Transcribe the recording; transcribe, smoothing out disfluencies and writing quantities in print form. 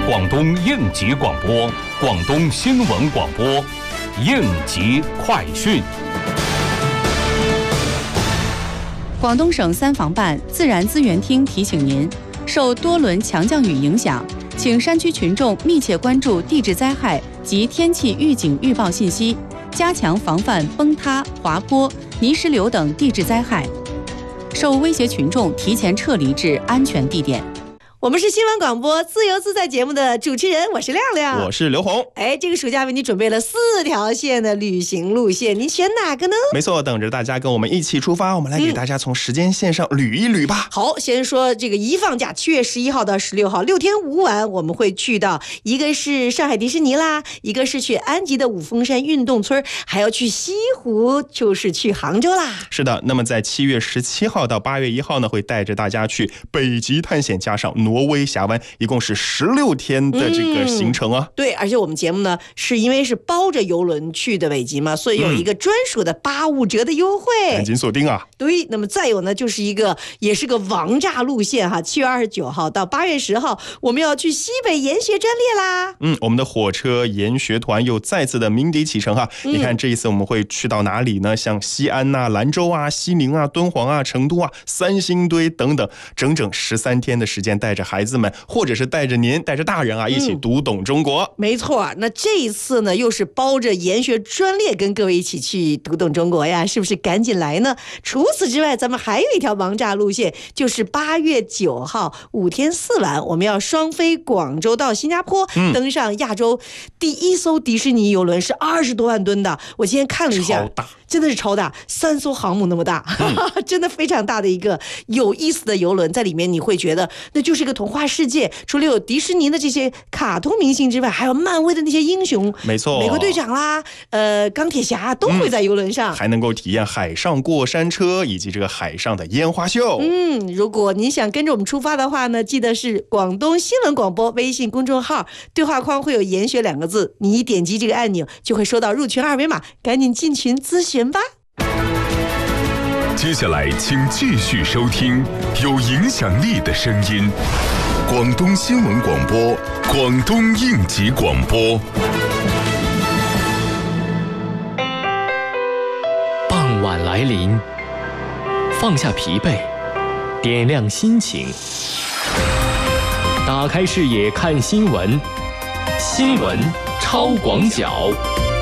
广东应急广播、广东新闻广播，应急快讯。 广东省三防办自然资源厅提醒您，受多轮强降雨影响，请山区群众密切关注地质灾害及天气预警预报信息，加强防范崩塌、滑坡、泥石流等地质灾害。受威胁群众提前撤离至安全地点。 我们是新闻广播自由自在节目的主持人，我是亮亮， 我是刘红。 这个暑假为你准备了4条线的旅行路线，你选哪个呢？ 没错，等着大家跟我们一起出发，我们来给大家从时间线上捋一捋吧。 好，先说这个一放假7月11号到16号6天5晚，我们会去到一个是上海迪士尼啦，一个是去安吉的五峰山运动村，还要去西湖，就是去杭州啦。 是的，那么在7月17号到8月1号呢，会带着大家去北极探险，加上挪威峡湾，一共是16天的这个行程啊。 对，而且我们节目呢，是因为是包着邮轮去的北极嘛，所以有一个专属的85折的优惠， 赶紧锁定啊！ 对，那么再有呢，就是也是个王炸路线哈，7月29号到8月10号，我们要去西北研学专列啦。 我们的火车研学团又再次的鸣笛启程哈。你看这一次我们会去到哪里呢？像西安啊、兰州啊、西宁啊、敦煌啊、成都啊、三星堆等等，整整13天的时间，带着孩子们，或者是带着您、带着大人啊，一起读懂中国。 没错，那这一次呢，又是包着研学专列跟各位一起去读懂中国呀，是不是赶紧来呢？除此之外，咱们还有一条王炸路线，就是8月9号5天4晚，我们要双飞广州到新加坡，登上亚洲第一艘迪士尼邮轮，是20多万吨的。我今天看了一下， 超大， 真的是超大，3艘航母那么大，真的非常大的一个有意思的邮轮，在里面你会觉得那就是一个童话世界，除了有迪士尼的这些卡通明星之外，还有漫威的那些英雄， 没错， 美国队长啦，钢铁侠都会在邮轮上， 还能够体验海上过山车以及这个海上的烟花秀。 如果你想跟着我们出发的话呢，记得是广东新闻广播微信公众号，对话框会有研学2个字，你一点击这个按钮就会收到入群2维码，赶紧进群咨询吧。 接下来请继续收听有影响力的声音，广东新闻广播，广东应急广播。 傍晚来临，放下疲惫，点亮心情，打开视野看新闻，新闻超广角。